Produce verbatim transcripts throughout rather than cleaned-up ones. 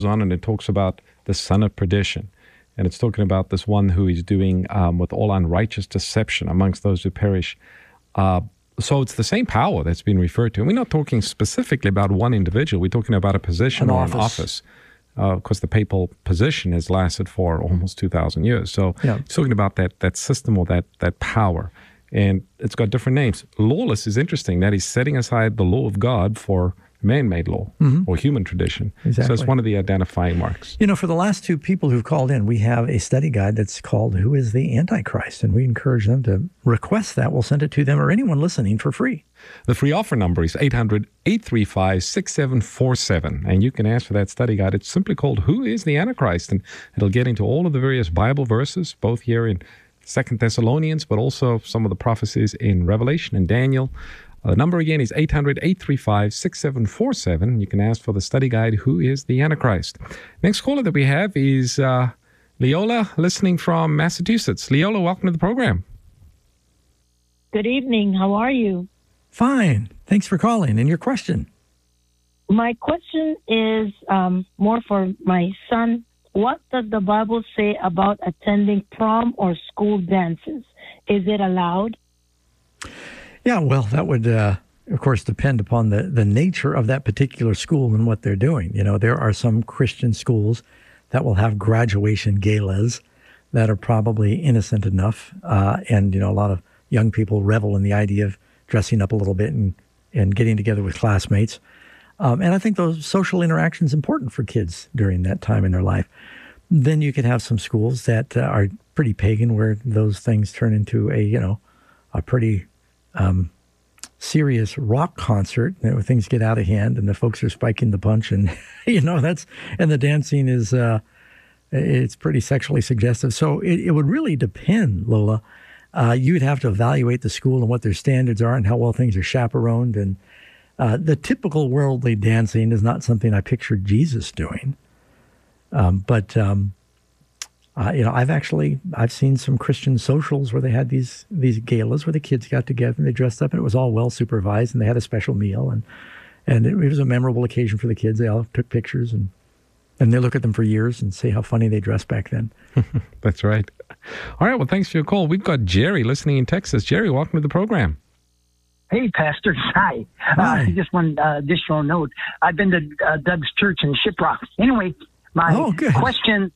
on and it talks about the son of perdition. And it's talking about this one who is doing um, with all unrighteous deception amongst those who perish. Uh, so it's the same power that's been referred to. And we're not talking specifically about one individual. We're talking about a position An or office. an office. Because uh, the papal position has lasted for almost two thousand years. So Yeah. it's talking about that that system or that that power. And it's got different names. Lawless is interesting that he's setting aside the law of God for man-made law Mhm. or human tradition. Exactly. So it's one of the identifying marks. You know, for the last two people who've called in, we have a study guide that's called Who is the Antichrist? And we encourage them to request that. We'll send it to them or anyone listening for free. The free offer number is eight hundred, eight three five, six seven four seven. And you can ask for that study guide. It's simply called Who is the Antichrist? And it'll get into all of the various Bible verses, both here in Second Thessalonians, but also some of the prophecies in Revelation and Daniel. Uh, the number again is eight hundred, eight three five, six seven four seven. You can ask for the study guide, Who is the Antichrist? Next caller that we have is uh, Leola, listening from Massachusetts. Leola, welcome to the program. Good evening. How are you? Fine. Thanks for calling. And your question? My question is um, more for my son. What does the Bible say about attending prom or school dances? Is it allowed? Yeah, well, that would, uh, of course, depend upon the, the nature of that particular school and what they're doing. You know, there are some Christian schools that will have graduation galas that are probably innocent enough. Uh, and, you know, a lot of young people revel in the idea of dressing up a little bit and, and getting together with classmates. Um, and I think those social interactions important for kids during that time in their life. Then you could have some schools that uh, are pretty pagan where those things turn into a, you know, a pretty um, serious rock concert where things get out of hand and the folks are spiking the punch and, you know, that's, and the dancing is, uh, it's pretty sexually suggestive. So it, it would really depend, Lola. Uh, you'd have to evaluate the school and what their standards are and how well things are chaperoned. And uh, the typical worldly dancing is not something I pictured Jesus doing. Um, but, um, uh, you know, I've actually, I've seen some Christian socials where they had these these galas where the kids got together and they dressed up and it was all well supervised and they had a special meal. And, and it, it was a memorable occasion for the kids. They all took pictures and And they look at them for years and say how funny they dressed back then. That's right. All right. Well, thanks for your call. We've got Jerry listening in Texas. Jerry, welcome to the program. Hey, Pastor. Hi. Hi. Uh, just one uh, additional note. I've been to uh, Doug's church in Shiprock. Anyway, my Oh, good. question,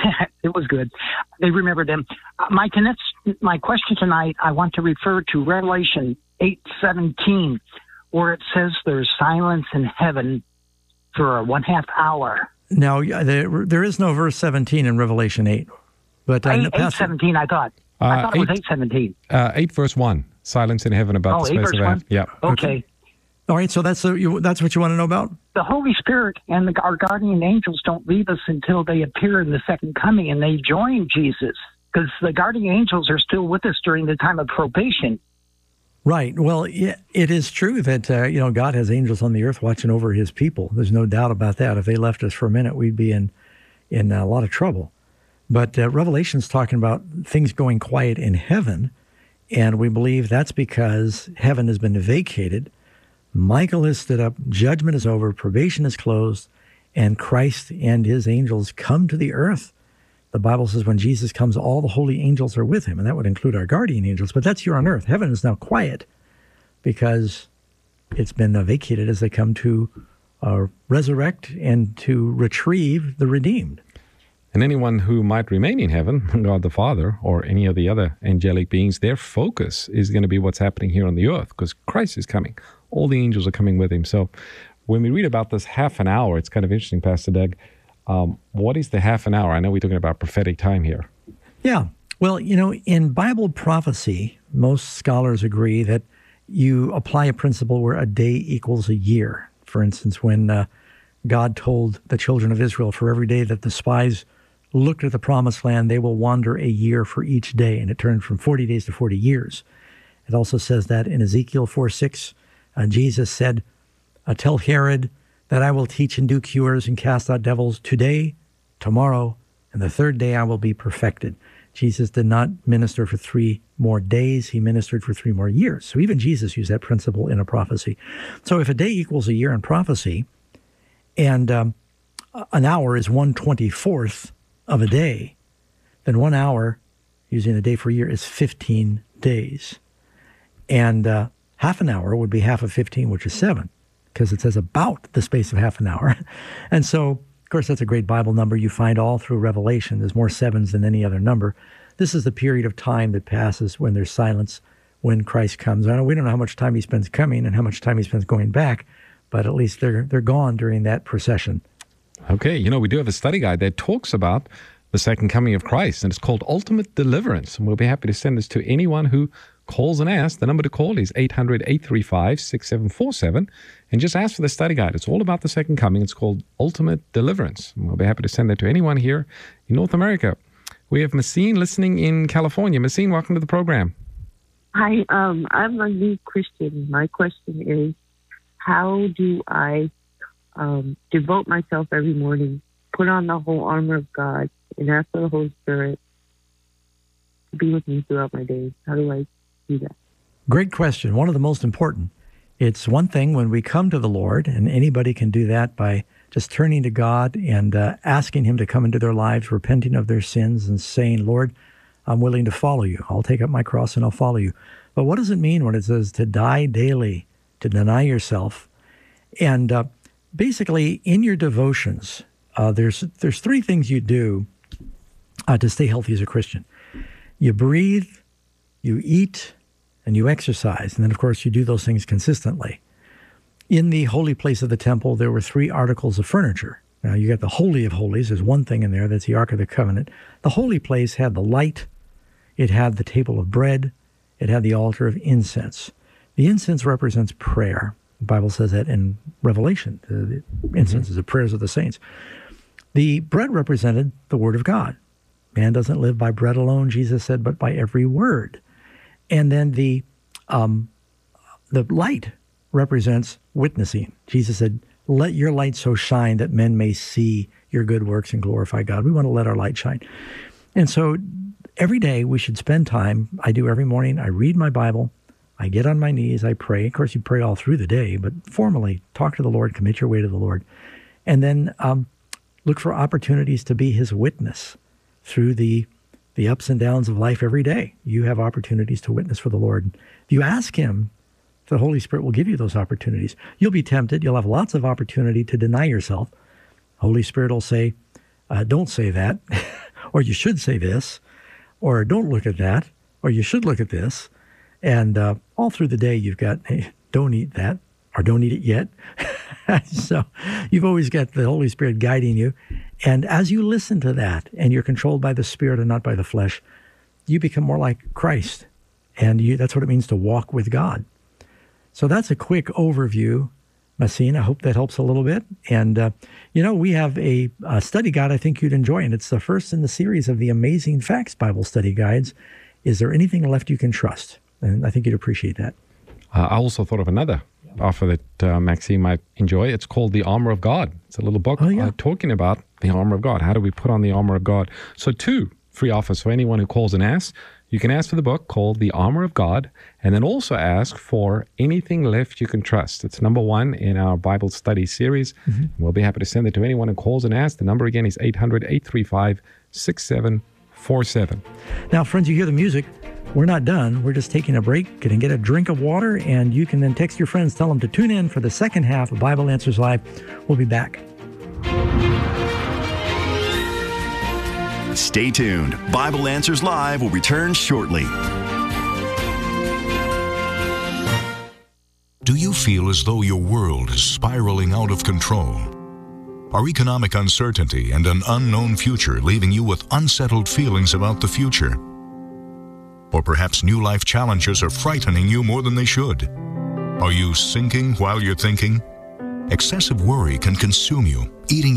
it was good. They remembered them. Uh, my, connect, my question tonight, I want to refer to Revelation eight seventeen, where it says there's silence in heaven for a one half hour. Now, yeah, there, there is no verse seventeen in Revelation eight. But uh, Eight, eight Pastor- seventeen, I thought. I Uh, thought it was eight- eight seventeen. Uh, eight verse one, silence in heaven about Oh, the eight space verse of one? heaven. Yeah. Okay. All right, so that's, uh, you, that's what you want to know about? The Holy Spirit and the, our guardian angels don't leave us until they appear in the second coming and they join Jesus, because the guardian angels are still with us during the time of probation. Right. Well, yeah, it is true that, uh, you know, God has angels on the earth watching over his people. There's no doubt about that. If they left us for a minute, we'd be in, in a lot of trouble. But uh, Revelation's talking about things going quiet in heaven, and we believe that's because heaven has been vacated. Michael has stood up, judgment is over, probation is closed, and Christ and his angels come to the earth. The Bible says when Jesus comes, all the holy angels are with him, and that would include our guardian angels. But that's here on earth. Heaven is now quiet because it's been uh, vacated as they come to uh, resurrect and to retrieve the redeemed. And anyone who might remain in heaven, God the Father, or any of the other angelic beings, their focus is going to be what's happening here on the earth, because Christ is coming. All the angels are coming with him. So when we read about this half an hour, it's kind of interesting, Pastor Doug. Um, what is the half an hour? I know we're talking about prophetic time here. Yeah. Well, you know, in Bible prophecy, most scholars agree that you apply a principle where a day equals a year. For instance, when uh, God told the children of Israel, for every day that the spies looked at the promised land, they will wander a year for each day. And it turned from forty days to forty years. It also says that in Ezekiel four six, uh, Jesus said, uh, tell Herod that I will teach and do cures and cast out devils today, tomorrow, and the third day I will be perfected. Jesus did not minister for three more days. He ministered for three more years. So even Jesus used that principle in a prophecy. So if a day equals a year in prophecy, and um, an hour is one twenty-fourth of a day, then one hour, using a day for a year, is fifteen days. And uh, half an hour would be half of fifteen, which is seven, because it says about the space of half an hour. And so, of course, that's a great Bible number you find all through Revelation. There's more sevens than any other number. This is the period of time that passes when there's silence, when Christ comes. I know we don't know how much time he spends coming and how much time he spends going back, but at least they're they're gone during that procession. Okay, you know, we do have a study guide that talks about the second coming of Christ, and it's called Ultimate Deliverance. And we'll be happy to send this to anyone who calls and asks. The number to call is eight hundred, eight three five, six seven four seven. And just ask for the study guide. It's all about the second coming. It's called Ultimate Deliverance. And we'll be happy to send that to anyone here in North America. We have Massine listening in California. Massine, welcome to the program. Hi, um, I'm a new Christian. My question is, how do I um, devote myself every morning, put on the whole armor of God, and ask for the Holy Spirit to be with me throughout my days? How do I do that? Great question. One of the most important. It's one thing when we come to the Lord, and anybody can do that by just turning to God and uh, asking him to come into their lives, repenting of their sins and saying, Lord, I'm willing to follow you. I'll take up my cross and I'll follow you. But what does it mean when it says to die daily, to deny yourself? And uh, basically, in your devotions, uh, there's there's three things you do uh, to stay healthy as a Christian. You breathe, you eat, and you exercise. And then, of course, you do those things consistently. In the holy place of the temple, there were three articles of furniture. Now, you got the Holy of Holies. There's one thing in there. That's the Ark of the Covenant. The holy place had the light. It had the table of bread. It had the altar of incense. The incense represents prayer. The Bible says that in Revelation. The incense is the prayers of the saints. The bread represented the Word of God. Man doesn't live by bread alone, Jesus said, but by every word. And then the um, the light represents witnessing. Jesus said, let your light so shine that men may see your good works and glorify God. We want to let our light shine. And so every day we should spend time. I do every morning. I read my Bible. I get on my knees. I pray. Of course, you pray all through the day, but formally talk to the Lord, commit your way to the Lord. And then um, look for opportunities to be his witness through the the ups and downs of life every day. You have opportunities to witness for the Lord. If you ask him, the Holy Spirit will give you those opportunities. You'll be tempted. You'll have lots of opportunity to deny yourself. Holy Spirit will say, uh, don't say that, or you should say this, or don't look at that, or you should look at this. And uh, all through the day, you've got, hey, don't eat that, or don't eat it yet. So you've always got the Holy Spirit guiding you. And as you listen to that, and you're controlled by the Spirit and not by the flesh, you become more like Christ. And you, that's what it means to walk with God. So that's a quick overview, Massine. I hope that helps a little bit. And, uh, you know, we have a, a study guide I think you'd enjoy, and it's the first in the series of the Amazing Facts Bible Study Guides. Is there anything left you can trust? And I think you'd appreciate that. Uh, I also thought of another offer that uh, Maxine might enjoy. It's called The Armor of God. It's a little book oh, yeah. uh, talking about the armor of God. How do we put on the armor of God? So two free offers for anyone who calls and asks. You can ask for the book called The Armor of God, and then also ask for anything left you can trust. It's number one in our Bible study series. Mm-hmm. We'll be happy to send it to anyone who calls and asks. The number again is eight hundred, eight three five, six seven four seven. Now, friends, you hear the music. We're not done. We're just taking a break. Can get a drink of water, and you can then text your friends, tell them to tune in for the second half of Bible Answers Live. We'll be back. Stay tuned. Bible Answers Live will return shortly. Do you feel as though your world is spiraling out of control? Are economic uncertainty and an unknown future leaving you with unsettled feelings about the future? Or perhaps new life challenges are frightening you more than they should? Are you sinking while you're thinking? Excessive worry can consume you, eating